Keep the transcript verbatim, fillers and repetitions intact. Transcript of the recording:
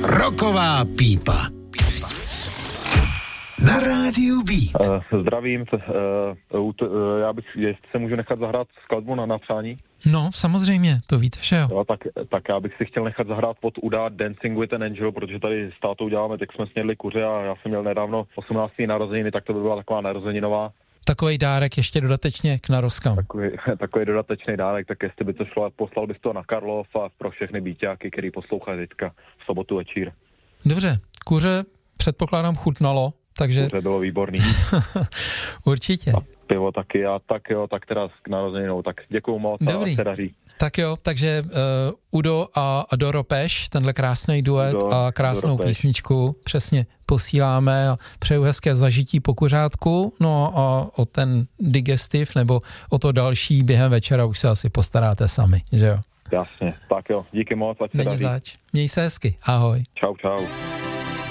Roková pípa. Na rádiu Beat. Uh, zdravím, uh, uh, já bych, jestli se můžu nechat zahrát skladbu na napřání? No, samozřejmě, to víte, že jo. jo tak, tak já bych si chtěl nechat zahrát od Uda Dancing with an Angel, protože tady s tátou děláme, tak jsme snědli kuře a já jsem měl nedávno osmnácté narozeniny, tak to by byla taková narozeninová. Takový dárek ještě dodatečně k narozkám. Takový, takový dodatečný dárek, tak jestli by to šlo, poslal bys to na Karlov a pro všechny bíťáky, který poslouchají teďka v sobotu večír. Dobře, kuře předpokládám chutnalo, takže... Kuře bylo výborný. Určitě. A pivo taky, a tak jo, tak teda s narozeninou, tak děkuju moc. Dobrý. A se daří. Tak jo, takže uh, Udo a Doro Peš, tenhle krásný duet Udo, a krásnou Doro Peš. písničku přesně posíláme a přeju hezké zažití po kuřátku, no a o ten digestiv nebo o to další během večera už se asi postaráte sami, že jo? Jasně, tak jo, díky moc, ať se Není daří. zač. Měj se hezky, ahoj. Čau, čau.